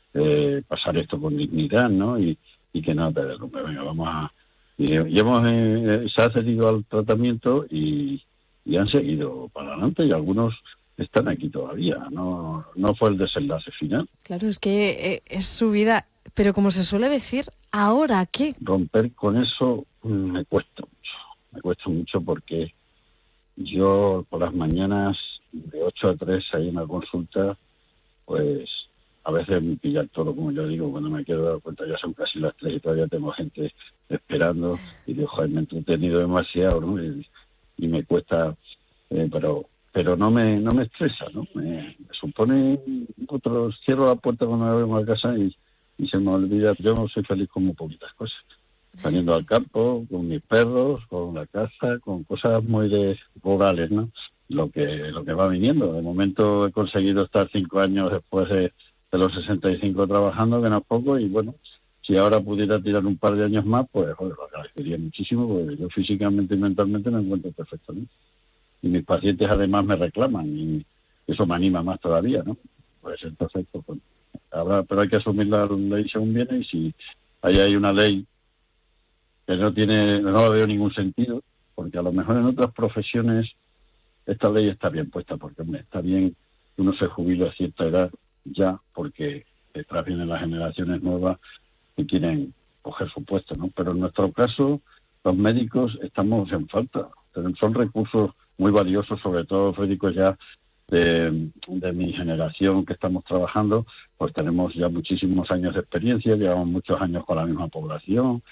pasar esto con dignidad, ¿no? Y que no te derrumbe. Venga, vamos a... Y se ha cedido al tratamiento y han seguido para adelante, y algunos están aquí todavía. No fue el desenlace final. Claro, es que es su vida, pero como se suele decir, ¿ahora qué? Romper con eso me cuesta mucho porque yo por las mañanas de 8 a 3 hay una consulta, pues a veces me pilla el toro, como yo digo, cuando me quiero dar cuenta ya son casi las 3 y todavía tengo gente esperando, y digo, joder, me he entretenido demasiado, ¿no? Y me cuesta, pero no me estresa, ¿no? Me supone cierro la puerta cuando me vengo a casa y se me olvida. Yo no soy feliz con muy poquitas cosas. Saliendo al campo, con mis perros, con la casa, con cosas muy rurales, ¿no? Lo que va viniendo. De momento he conseguido estar 5 años después de los 65 trabajando, que no es poco, y bueno, si ahora pudiera tirar un par de años más, pues joder, lo agradecería muchísimo, porque yo físicamente y mentalmente me encuentro perfectamente. Y mis pacientes además me reclaman, y eso me anima más todavía, ¿no? Pues entonces, pues, bueno, pero hay que asumir la ley según viene, y si ahí hay una ley que no veo ningún sentido, porque a lo mejor en otras profesiones esta ley está bien puesta, porque hombre, está bien que uno se jubile a cierta edad ya, porque detrás vienen las generaciones nuevas que quieren coger su puesto, ¿no? Pero en nuestro caso, los médicos estamos en falta. Son recursos muy valiosos, sobre todo los médicos ya de mi generación que estamos trabajando, pues tenemos ya muchísimos años de experiencia, llevamos muchos años con la misma población,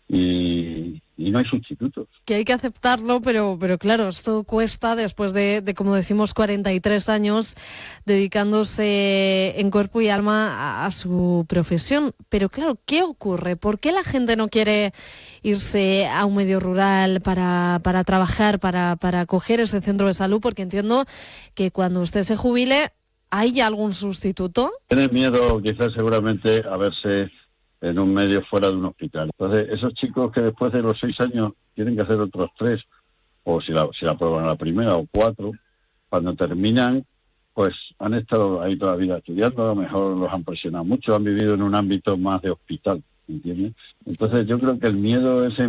y no hay sustitutos. Que hay que aceptarlo, pero claro, esto cuesta después de, como decimos, 43 años dedicándose en cuerpo y alma a su profesión. Pero claro, ¿qué ocurre? ¿Por qué la gente no quiere irse a un medio rural para trabajar, para coger ese centro de salud? Porque entiendo que cuando usted se jubile, ¿hay ya algún sustituto? Tiene miedo, quizás seguramente, a verse en un medio fuera de un hospital. Entonces, esos chicos que después de los 6 años tienen que hacer otros 3, o si la prueban a la primera, o 4, cuando terminan, pues han estado ahí toda la vida estudiando, a lo mejor los han presionado mucho, han vivido en un ámbito más de hospital, ¿entiendes? Entonces, yo creo que el miedo es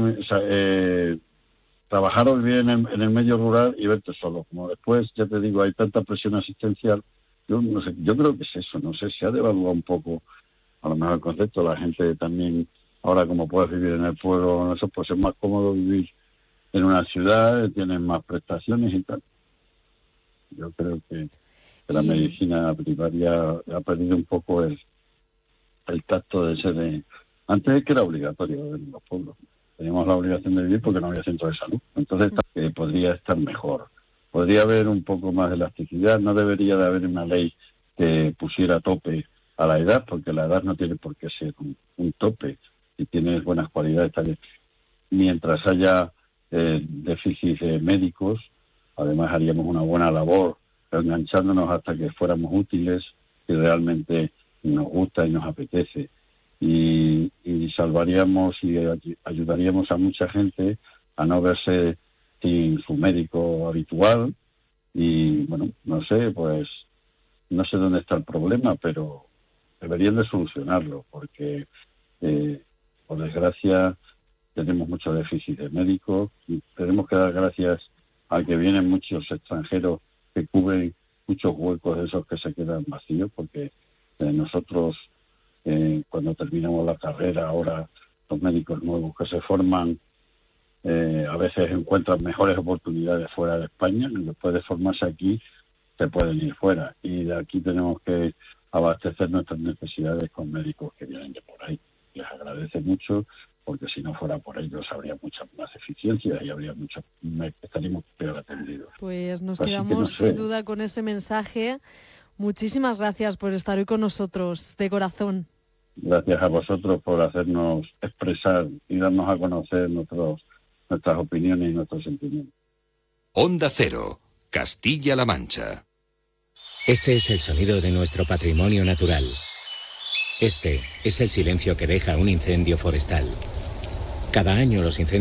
trabajar o vivir en el medio rural y verte solo. Como después, ya te digo, hay tanta presión asistencial, yo no sé, yo creo que es eso, no sé, se ha devaluado un poco a lo mejor el concepto. La gente también, ahora como puedes vivir en el pueblo, eso, pues es más cómodo vivir en una ciudad, tienen más prestaciones y tal. Yo creo que la medicina primaria ha perdido un poco el tacto de ser antes es que era obligatorio en los pueblos. Teníamos la obligación de vivir porque no había centro de salud. Entonces podría estar mejor. Podría haber un poco más de elasticidad. No debería de haber una ley que pusiera tope a la edad, porque la edad no tiene por qué ser un tope. Si tienes buenas cualidades, también. Mientras haya déficit médicos, además haríamos una buena labor enganchándonos hasta que fuéramos útiles, que realmente nos gusta y nos apetece. Y salvaríamos y ayudaríamos a mucha gente a no verse sin su médico habitual. Y bueno, no sé dónde está el problema, pero deberían de solucionarlo, porque por desgracia tenemos mucho déficit de médicos, y tenemos que dar gracias a que vienen muchos extranjeros que cubren muchos huecos de esos que se quedan vacíos, porque nosotros cuando terminamos la carrera, ahora los médicos nuevos que se forman a veces encuentran mejores oportunidades fuera de España, y después de formarse aquí se pueden ir fuera, y de aquí tenemos que abastecer nuestras necesidades con médicos que vienen de por ahí. Les agradece mucho, porque si no fuera por ellos habría mucha más eficiencia y estaríamos peor atendidos. Pues nos quedamos sin duda con ese mensaje. Muchísimas gracias por estar hoy con nosotros, de corazón. Gracias a vosotros por hacernos expresar y darnos a conocer nuestras opiniones y nuestros sentimientos. Onda Cero, Castilla-La Mancha. Este es el sonido de nuestro patrimonio natural. Este es el silencio que deja un incendio forestal. Cada año los incendios